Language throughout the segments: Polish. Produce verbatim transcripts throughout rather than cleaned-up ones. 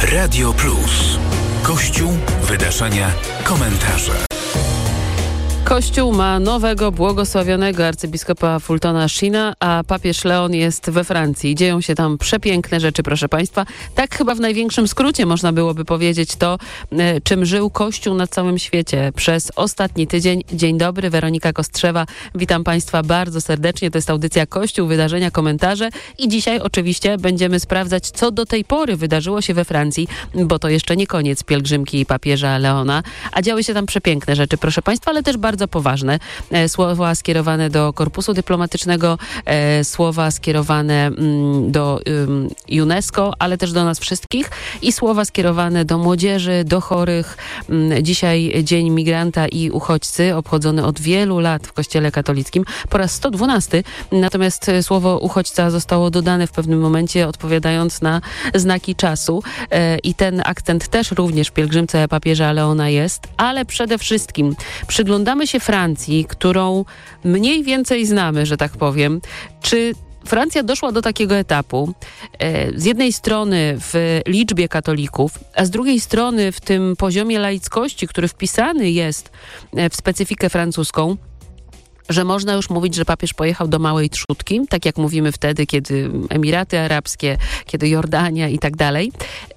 Radio Plus. Kościół, wydarzenia, komentarze. Kościół ma nowego, błogosławionego arcybiskupa Fultona Sheena, a papież Leon jest we Francji. Dzieją się tam przepiękne rzeczy, proszę Państwa. Tak chyba w największym skrócie można byłoby powiedzieć to, czym żył Kościół na całym świecie przez ostatni tydzień. Dzień dobry, Weronika Kostrzewa. Witam Państwa bardzo serdecznie. To jest audycja Kościół, wydarzenia, komentarze i dzisiaj oczywiście będziemy sprawdzać, co do tej pory wydarzyło się we Francji, bo to jeszcze nie koniec pielgrzymki papieża Leona, a działy się tam przepiękne rzeczy, proszę Państwa, ale też bardzo bardzo poważne. E, słowa skierowane do korpusu dyplomatycznego, e, słowa skierowane mm, do y, UNESCO, ale też do nas wszystkich i słowa skierowane do młodzieży, do chorych. Mm, dzisiaj Dzień Migranta i Uchodźcy, obchodzony od wielu lat w Kościele katolickim, po raz sto dwunasty. Natomiast słowo uchodźca zostało dodane w pewnym momencie, odpowiadając na znaki czasu. E, I ten akcent też również w pielgrzymce papieża Leona jest, ale przede wszystkim przyglądamy się Francji, którą mniej więcej znamy, że tak powiem. Czy Francja doszła do takiego etapu, e, z jednej strony w liczbie katolików, a z drugiej strony w tym poziomie laickości, który wpisany jest w specyfikę francuską, że można już mówić, że papież pojechał do małej trzódki, tak jak mówimy wtedy, kiedy Emiraty Arabskie, kiedy Jordania i tak dalej.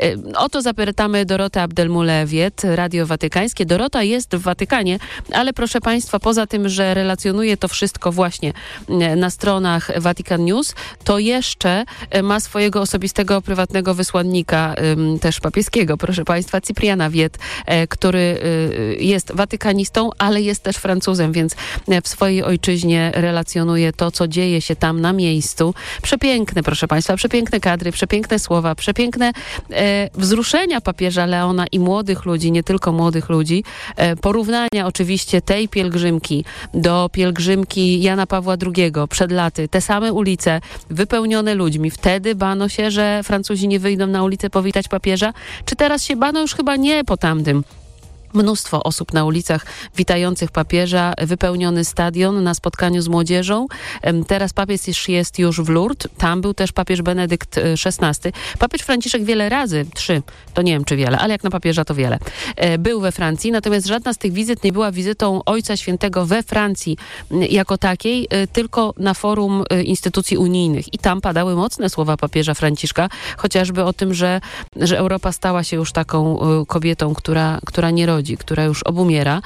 O to zapytamy Dorotę Abdelmoulewiet, Radio Watykańskie. Dorota jest w Watykanie, ale proszę Państwa, poza tym, że relacjonuje to wszystko właśnie na stronach Vatican News, to jeszcze ma swojego osobistego, prywatnego wysłannika, też papieskiego, proszę Państwa, Cypriana Wiet, który jest watykanistą, ale jest też Francuzem, więc w swojej ojczyźnie relacjonuje to, co dzieje się tam na miejscu. Przepiękne, proszę Państwa, przepiękne kadry, przepiękne słowa, przepiękne e, wzruszenia papieża Leona i młodych ludzi, nie tylko młodych ludzi. E, porównania oczywiście tej pielgrzymki do pielgrzymki Jana Pawła drugiego przed laty. Te same ulice wypełnione ludźmi. Wtedy bano się, że Francuzi nie wyjdą na ulicę powitać papieża. Czy teraz się bano? Już chyba nie po tamtym. Mnóstwo osób na ulicach witających papieża, wypełniony stadion na spotkaniu z młodzieżą. Teraz papież jest już w Lourdes, tam był też papież Benedykt szesnasty. Papież Franciszek wiele razy, trzy, to nie wiem czy wiele, ale jak na papieża to wiele, był we Francji, natomiast żadna z tych wizyt nie była wizytą Ojca Świętego we Francji jako takiej, tylko na forum instytucji unijnych. I tam padały mocne słowa papieża Franciszka, chociażby o tym, że, że Europa stała się już taką kobietą, która, która nie rodzi, która już obumiera.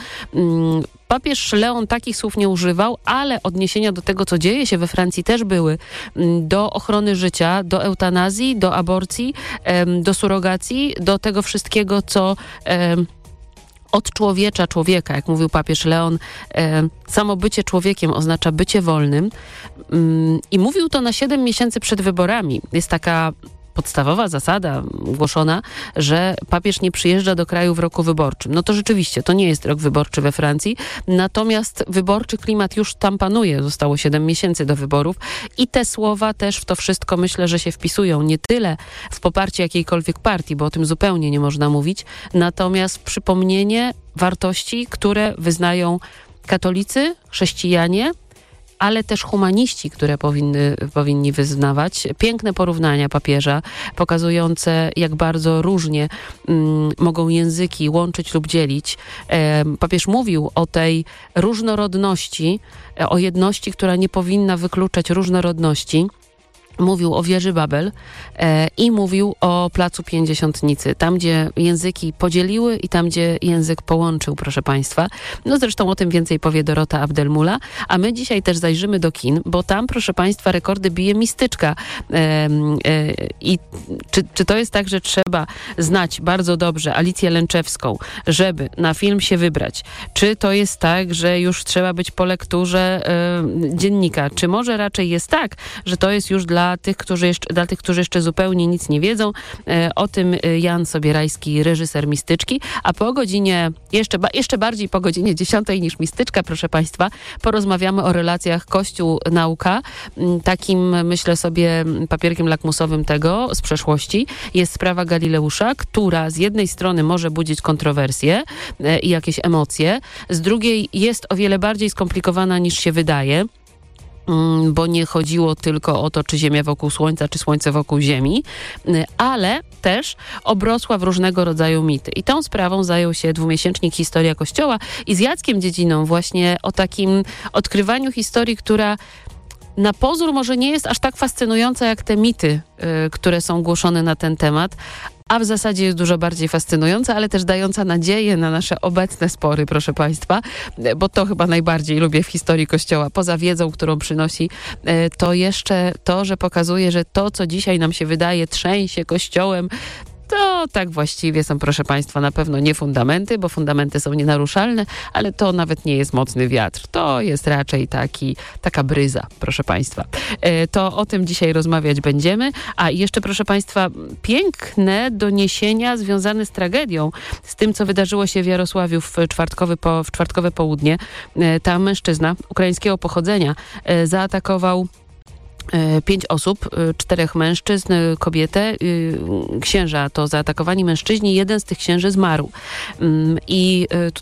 Papież Leon takich słów nie używał, ale odniesienia do tego, co dzieje się we Francji, też były do ochrony życia, do eutanazji, do aborcji, do surogacji, do tego wszystkiego, co od człowiecza człowieka, jak mówił papież Leon, samo bycie człowiekiem oznacza bycie wolnym. I mówił to na siedem miesięcy przed wyborami. Jest taka podstawowa zasada głoszona, że papież nie przyjeżdża do kraju w roku wyborczym. No to rzeczywiście, to nie jest rok wyborczy we Francji, natomiast wyborczy klimat już tam panuje. Zostało siedem miesięcy do wyborów i te słowa też w to wszystko myślę, że się wpisują. Nie tyle w poparcie jakiejkolwiek partii, bo o tym zupełnie nie można mówić, natomiast przypomnienie wartości, które wyznają katolicy, chrześcijanie, ale też humaniści, które powinny, powinni wyznawać. Piękne porównania papieża, pokazujące, jak bardzo różnie mm, mogą języki łączyć lub dzielić. E, papież mówił o tej różnorodności, o jedności, która nie powinna wykluczać różnorodności. Mówił o wieży Babel e, i mówił o Placu Pięćdziesiątnicy, tam gdzie języki podzieliły i tam gdzie język połączył, proszę Państwa. No zresztą o tym więcej powie Dorota Abdelmula, a my dzisiaj też zajrzymy do kin, bo tam, proszę Państwa, rekordy bije Mistyczka. E, e, I czy, czy to jest tak, że trzeba znać bardzo dobrze Alicję Lęczewską, żeby na film się wybrać? Czy to jest tak, że już trzeba być po lekturze e, dziennika? Czy może raczej jest tak, że to jest już dla Dla tych, którzy jeszcze, dla tych, którzy jeszcze zupełnie nic nie wiedzą. E, o tym Jan Sobierajski, reżyser Mistyczki. A po godzinie, jeszcze, ba, jeszcze bardziej po godzinie dziesiątej niż Mistyczka, proszę Państwa, porozmawiamy o relacjach Kościół-nauka. Takim, myślę sobie, papierkiem lakmusowym tego z przeszłości jest sprawa Galileusza, która z jednej strony może budzić kontrowersje e, i jakieś emocje, z drugiej jest o wiele bardziej skomplikowana niż się wydaje. bo nie chodziło tylko o to, czy Ziemia wokół Słońca, czy Słońce wokół Ziemi, ale też obrosła w różnego rodzaju mity. I tą sprawą zajął się dwumiesięcznik Historia Kościoła i z Jackiem Dziedziną właśnie o takim odkrywaniu historii, która na pozór może nie jest aż tak fascynująca jak te mity, y, które są głoszone na ten temat, a w zasadzie jest dużo bardziej fascynująca, ale też dająca nadzieję na nasze obecne spory, proszę Państwa, bo to chyba najbardziej lubię w historii Kościoła. Poza wiedzą, którą przynosi, to jeszcze to, że pokazuje, że to, co dzisiaj nam się wydaje, trzęsie Kościołem, to tak właściwie są, proszę Państwa, na pewno nie fundamenty, bo fundamenty są nienaruszalne, ale to nawet nie jest mocny wiatr. To jest raczej taki, taka bryza, proszę Państwa. E, to o tym dzisiaj rozmawiać będziemy. A i jeszcze, proszę Państwa, piękne doniesienia związane z tragedią, z tym, co wydarzyło się w Jarosławiu w, czwartkowy po, w czwartkowe południe. E, tam mężczyzna ukraińskiego pochodzenia e, zaatakował pięć osób, czterech mężczyzn, kobietę. Księża to zaatakowani mężczyźni. Jeden z tych księży zmarł. I